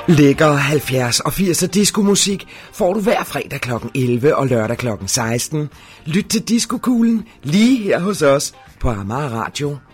Lækker 70 og 80'er diskomusik får du hver fredag kl. 11 og lørdag kl. 16. Lyt til Diskokuglen lige her hos os på Amager Radio.